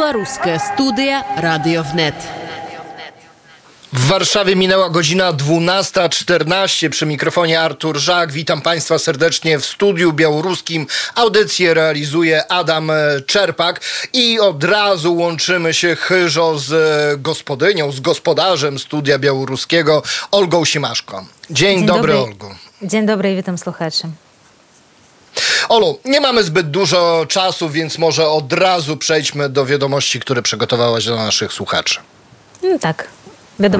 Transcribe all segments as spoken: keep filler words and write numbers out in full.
Białoruskie Studia Radio Wnet. W Warszawie minęła godzina dwunasta czternaście. Przy mikrofonie Artur Żak. Witam Państwa serdecznie w studiu białoruskim. Audycję realizuje Adam Czerpak i od razu łączymy się chyżo z gospodynią, z gospodarzem studia białoruskiego, Olgą Simaszko. Dzień, Dzień dobry, dobry, Olgu. Dzień dobry, witam słuchaczy. Olu, nie mamy zbyt dużo czasu, więc może od razu przejdźmy do wiadomości, które przygotowałaś dla naszych słuchaczy. No tak, wiadomo.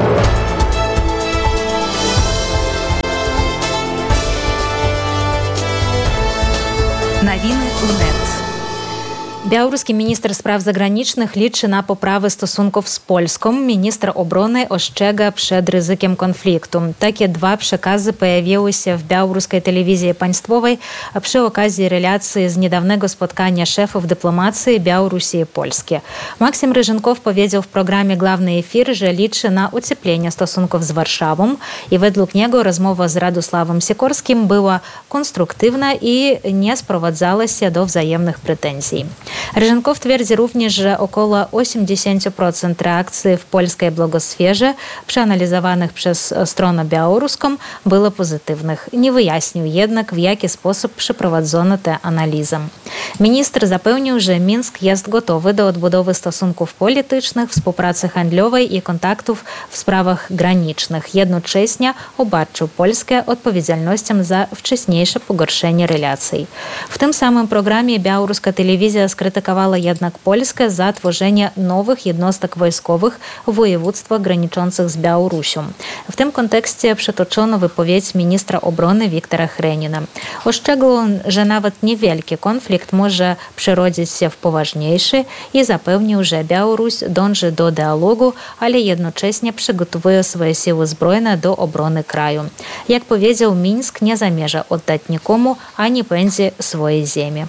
Новины УНЕТ. Białoruski minister spraw zagranicznych liczy na poprawę stosunków z Polską. Minister obrony ostrzega przed ryzykiem konfliktu. Takie dwa przekazy pojawiły się w białoruskiej telewizji państwowej przy okazji relacji z niedawnego spotkania szefów dyplomacji Białorusi i Polski. Maksim Ryżynkow powiedział w programie Główny Efir, że liczy na ocieplenie stosunków z Warszawą i według niego rozmowa z Radosławem Sikorskim była konstruktywna i nie sprowadzała się do wzajemnych pretensji. Ryżynkow twierdzi również, że około osiemdziesiąt procent reakcji w polskiej blogosferze przeanalizowanych przez stronę białoruską było pozytywnych. Nie wyjaśnił jednak, w jaki sposób przeprowadzono tę analizę. Minister zapewnił, że Mińsk jest gotowy do odbudowy stosunków politycznych, współpracy handlowej i kontaktów w sprawach granicznych. Jednocześnie obarczył Polskę odpowiedzialnością za wcześniejsze pogorszenie relacji. W tym samym programie białoruska telewizja skrytykowała jednak Polskę za tworzenie nowych jednostek wojskowych w województwach graniczących z Białorusią. W tym kontekście przytoczono wypowiedź ministra obrony Wiktora Hrenina. Ostrzegł on, że nawet niewielki konflikt może przerodzić się w poważniejszy i zapewnił, że Białoruś dąży do dialogu, ale jednocześnie przygotowuje swoje siły zbrojne do obrony kraju. Jak powiedział, Mińsk nie zamierza oddać nikomu ani pędzi swojej ziemi.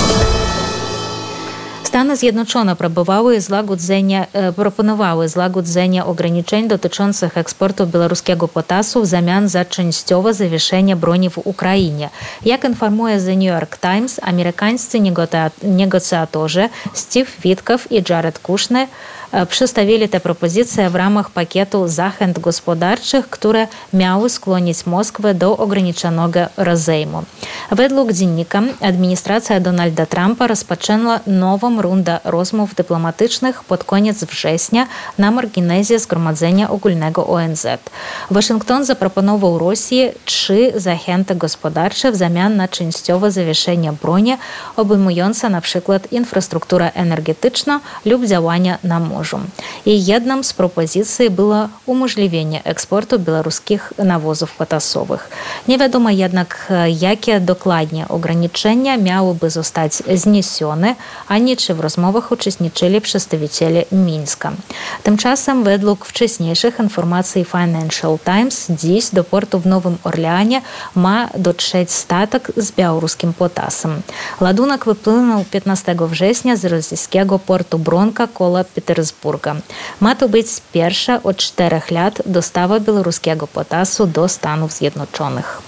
Stany Zjednoczone próbowały złagodzenia, proponowały złagodzenie ograniczeń dotyczących eksportu białoruskiego potasu w zamian za częściowe zawieszenie broni w Ukrainie. Jak informuje The New York Times, amerykańscy negocjatorzy Steve Witkow i Jared Kushner przedstawili te propozycje w ramach pakietu zachęt gospodarczych, które miały skłonić Moskwę do ograniczonego rozejmu. Według dziennika administracja Donalda Trumpa rozpoczęła nową rundę rozmów dyplomatycznych pod koniec września na marginesie Zgromadzenia Ogólnego O N Z. Waszyngton zaproponował Rosji trzy zachęty gospodarcze w zamian na częściowe zawieszenie broni, obejmujące na przykład infrastrukturę energetyczną lub działania na morzu. I jedną z propozycji było umożliwienie eksportu białoruskich nawozów potasowych. Nie wiadomo jednak, jakie dokładnie ograniczenia miałyby zostać zniesione, ani czy w rozmowach uczestniczyli przedstawiciele Mińska. Tymczasem według wcześniejszych informacji Financial Times dziś do portu w Nowym Orleanie ma dotrzeć statek z białoruskim potasem. Ładunek wypłynął piętnastego września z rosyjskiego portu Bronka koło Petersburga. Ma to być pierwsza od czterech lat dostawa białoruskiego potasu do Stanów Zjednoczonych.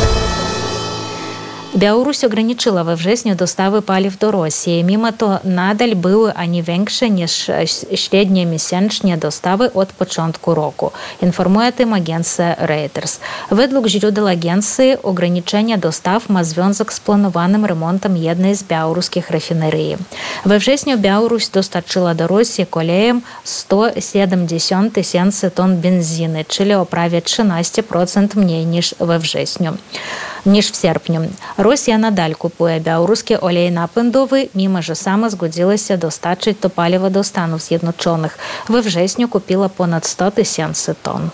Białoruś ograniczyła we wrześniu dostawy paliw do Rosji. Mimo to nadal były ani większe niż średnie miesięcznie dostawy od początku roku. Informuje tym agencja Reuters. Według źródeł agencji ograniczenie dostaw ma związek z planowanym remontem jednej z białoruskich rafinerii. We wrześniu Białoruś dostarczyła do Rosji kolejem sto siedemdziesiąt tysięcy ton benzyny, czyli o prawie trzynaście procent mniej niż we wrześniu. niż w sierpniu. Rosja nadal kupuje białoruski olej napędowy, mimo że sama zgodziła się dostarczyć to paliwo do Stanów Zjednoczonych. We wrześniu kupiła ponad sto tysięcy ton.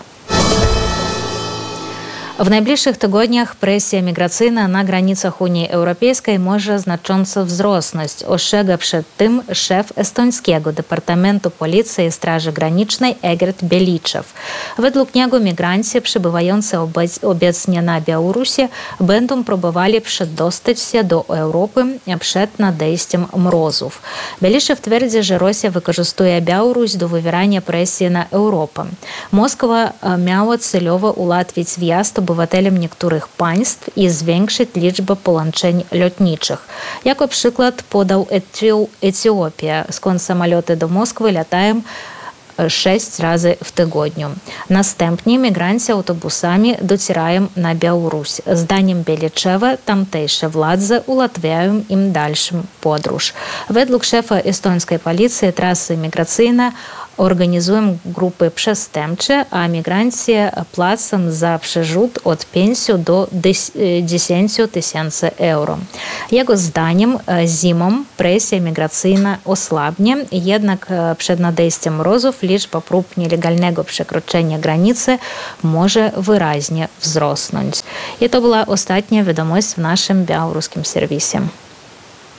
W najbliższych tygodniach presja migracyjna na granicach Unii Europejskiej może znacząco wzrosnąć. Ostrzega przed tym szef estońskiego Departamentu Policji i Straży Granicznej Egert Beliczew. Według niego migranci przybywający obecnie na Białorusi będą próbowali przedostać się do Europy przed nadejściem mrozów. Beliczew twierdzi, że Rosja wykorzystuje Białoruś do wywierania presji na Europę. Moskwa miała celowo ułatwić wjazd obywatelom niektórych państw i zwiększyć liczbę połączeń lotniczych. Jako przykład podał Etiopię, skąd samoloty do Moskwy latają sześć razy w tygodniu. Następnie migranci autobusami docierają na Białoruś. Zdaniem Bieliczewa tamtejsze władze ułatwiają im dalszą podróż. Według szefa estońskiej policji trasy migracyjne organizują grupy przestępcze, a migranci płacą za przerzut od pięciu do dziesięciu tysięcy euro. Jego zdaniem zimą presja migracyjna osłabnie, jednak przed nadejściem mrozów liczba prób nielegalnego przekroczenia granicy może wyraźnie wzrosnąć. I to była ostatnia wiadomość w naszym białoruskim serwisie.